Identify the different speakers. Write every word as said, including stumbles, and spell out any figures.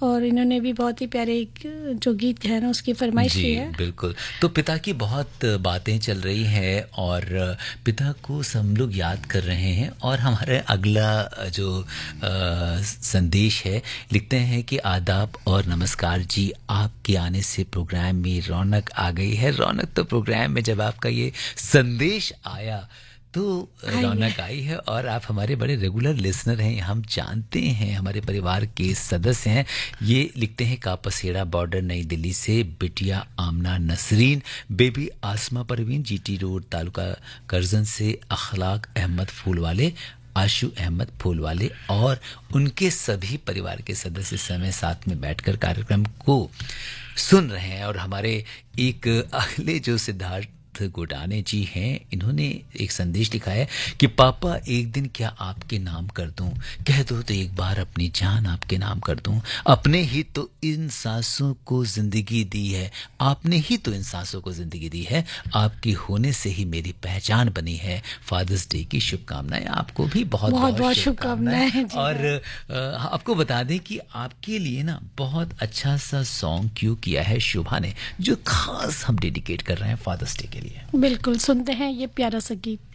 Speaker 1: और इन्होंने भी बहुत ही प्यारे एक जो गीत है ना उसकी फरमाइश की है।
Speaker 2: बिल्कुल। तो पिता की बहुत बातें चल रही हैं और पिता को हम लोग याद कर रहे हैं और हमारा अगला जो आ, संदेश है, लिखते हैं कि आदाब और नमस्कार जी, आपके आने से प्रोग्राम में रौनक आ गई है। रौनक तो प्रोग्राम में जब आपका ये संदेश आया तो रौनक आई है और आप हमारे बड़े रेगुलर लिसनर हैं, हम जानते हैं, हमारे परिवार के सदस्य हैं। ये लिखते हैं कापसेड़ा बॉर्डर नई दिल्ली से बिटिया आमना नसरीन, बेबी आसमा परवीन, जीटी रोड तालुका करजन से अखलाक अहमद फूलवाले, आशु अहमद फूलवाले और उनके सभी परिवार के सदस्य इस समय साथ में बैठकर कार्यक्रम को सुन रहे हैं। और हमारे एक अगले जो सिद्धार्थ गोडाने जी हैं, इन्होंने एक संदेश लिखा है कि पापा एक दिन क्या आपके नाम कर दूं, कह दो तो एक बार अपनी जान आपके नाम कर दूं, अपने ही तो इन सांसों को जिंदगी दी है, आपने ही तो इन सांसों को जिंदगी दी है, आपकी होने से ही मेरी पहचान बनी है। फादर्स डे की शुभकामनाएं। आपको भी बहुत बहुत, बहुत शुभकामनाएं। और आ, आपको बता दें कि आपके लिए ना बहुत अच्छा सा सॉन्ग क्यों किया है शोभा ने, जो खास हम डेडिकेट कर रहे हैं फादर्स डे के लिए।
Speaker 1: बिल्कुल, सुनते हैं ये प्यारा सा गीत।